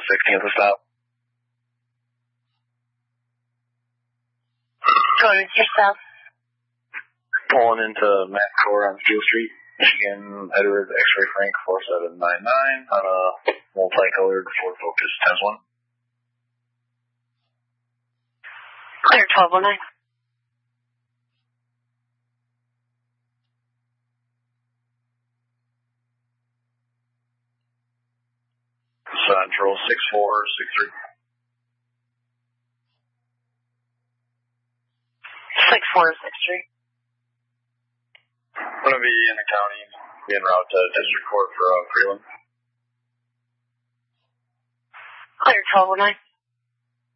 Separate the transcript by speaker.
Speaker 1: 16th to stop.
Speaker 2: Going yourself.
Speaker 1: Pulling into Matt Core on Steel Street, Michigan, Edward, X-Ray Frank 4799 on a multicolored Ford Focus 10-1.
Speaker 2: Clear 1209.
Speaker 1: Central 6463.
Speaker 2: 6463.
Speaker 1: I'm going to be in the county, be en route to District Court for Freeland.
Speaker 2: Clear 1209.